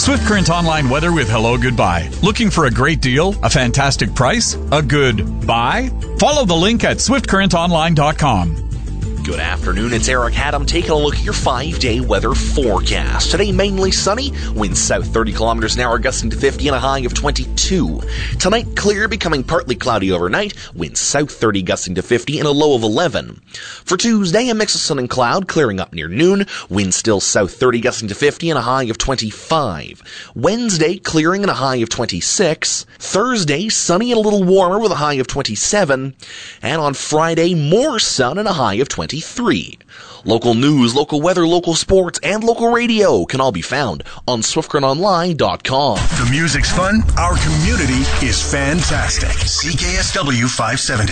Swift Current Online weather with hello goodbye. Looking for a great deal? A fantastic price? A good buy? Follow the link at swiftcurrentonline.com. Good afternoon, it's Eric Haddam taking a look at your 5-day weather forecast. Today, mainly sunny, winds south 30 kilometers an hour, gusting to 50 and a high of 22. Tonight, clear, becoming partly cloudy overnight, winds south 30, gusting to 50 and a low of 11. For Tuesday, a mix of sun and cloud, clearing up near noon, winds still south 30, gusting to 50 and a high of 25. Wednesday, clearing and a high of 26. Thursday, sunny and a little warmer with a high of 27. And on Friday, more sun and a high of 23. Local news, local weather, local sports, and local radio can all be found on SwiftCurrentOnline.com. The music's fun. Our community is fantastic. CKSW 570.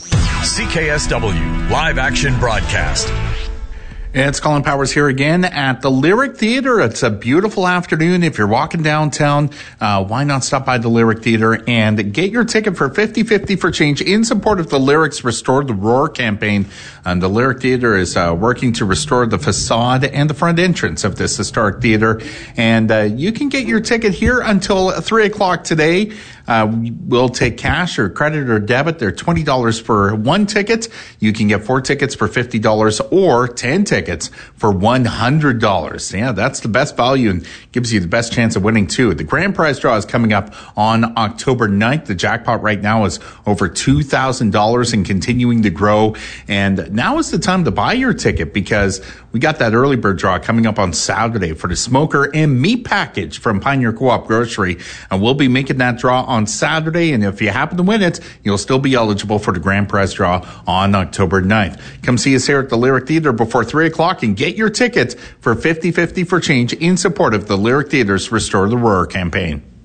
CKSW Live Action Broadcast. It's Colin Powers here again at the Lyric Theater. It's a beautiful afternoon. If you're walking downtown, why not stop by the Lyric Theater and get your ticket for 50/50 for change in support of the Lyrics Restore the Roar campaign. And the Lyric Theater is working to restore the facade and the front entrance of this historic theater. And you can get your ticket here until 3 o'clock today. We'll take cash or credit or debit. They're $20 for one ticket. You can get 4 tickets for $50 or 10 tickets for $100. Yeah, that's the best value and gives you the best chance of winning too. The grand prize draw is coming up on October 9th. The jackpot right now is over $2,000 and continuing to grow. And now is the time to buy your ticket because we got that early bird draw coming up on Saturday for the smoker and meat package from Pioneer Co-op Grocery. And we'll be making that draw on Saturday. And if you happen to win it, you'll still be eligible for the grand prize draw on October 9th. Come see us here at the Lyric Theater before 3 o'clock and get your tickets for 50/50 for change in support of the Lyric Theater's Restore the Roar campaign.